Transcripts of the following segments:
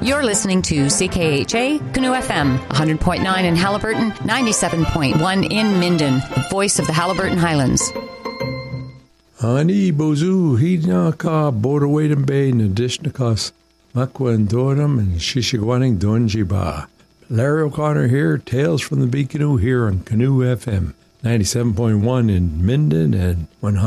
You're listening to CKHA Canoe FM, 100.9 in Haliburton, 97.1 in Minden, the voice of the Haliburton Highlands. Ani bozu hidnaka borawadam bay nadishnakas makwan doram and shishigwaning donjiba. Larry O'Connor here, Tales from the Big Canoe here on Canoe FM, 97.1 in Minden and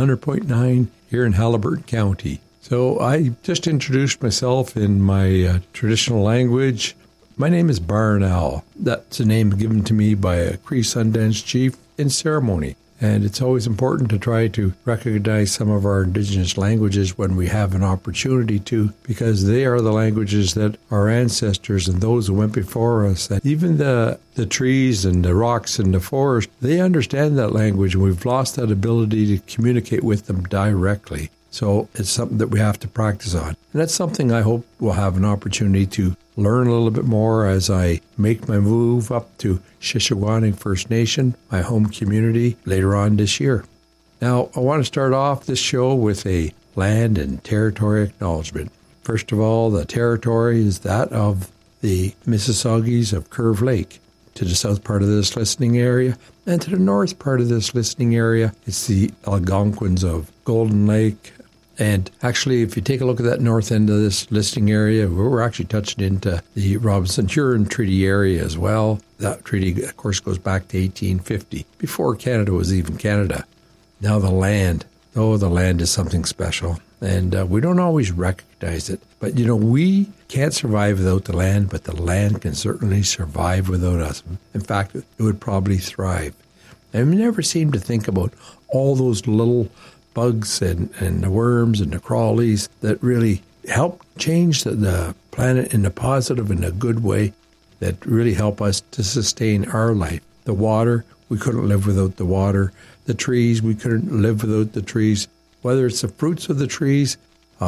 100.9 here in Haliburton County. So I just introduced myself in my traditional language. My name is Barnell. That's a name given to me by a Cree Sundance chief in ceremony. And it's always important to try to recognize some of our indigenous languages when we have an opportunity to, because they are the languages that our ancestors and those who went before us, that even the trees and the rocks and the forest, they understand that language, and we've lost that ability to communicate with them directly. So it's something that we have to practice on. And that's something I hope we'll have an opportunity to learn a little bit more as I make my move up to Shishigwaning First Nation, my home community, later on this year. Now, I want to start off this show with a land and territory acknowledgement. First of all, the territory is that of the Mississaugas of Curve Lake. To the south part of this listening area, and to the north part of this listening area, it's the Algonquins of Golden Lake. And actually, if you take a look at that north end of this listening area, we're actually touching into the Robinson-Huron Treaty area as well. That treaty, of course, goes back to 1850, before Canada was even Canada. Now the land. Oh, the land is something special. And we don't always recognize it. But, we can't survive without the land, but the land can certainly survive without us. In fact, it would probably thrive. And we never seem to think about all those little bugs and the worms and the crawlies that really help change the planet in a positive and a good way, that really help us to sustain our life. The water, we couldn't live without the water. The trees, we couldn't live without the trees. Whether it's the fruits of the trees,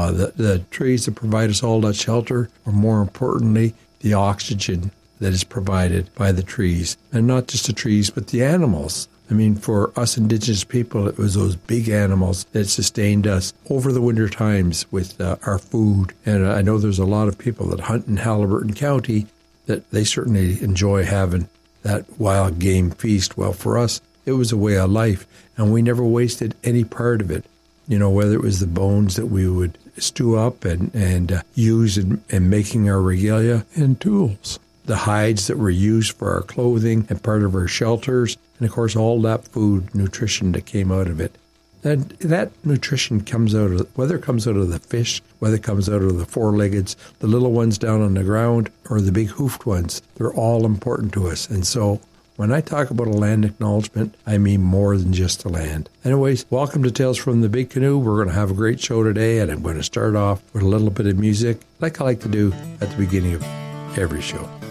the trees that provide us all that shelter, or more importantly, the oxygen that is provided by the trees. And not just the trees, but the animals. I mean, for us Indigenous people, it was those big animals that sustained us over the winter times with our food. And I know there's a lot of people that hunt in Haliburton County that they certainly enjoy having that wild game feast. Well, for us, it was a way of life, and we never wasted any part of it. Whether it was the bones that we would stew up and use in making our regalia, and tools. The hides that were used for our clothing and part of our shelters, and of course all that food, nutrition that came out of it. And that nutrition comes out of, whether it comes out of the fish, whether it comes out of the four-leggeds, the little ones down on the ground, or the big hoofed ones, they're all important to us. And so when I talk about a land acknowledgement, I mean more than just the land. Anyways, welcome to Tales from the Big Canoe. We're going to have a great show today, and I'm going to start off with a little bit of music, like I like to do at the beginning of every show.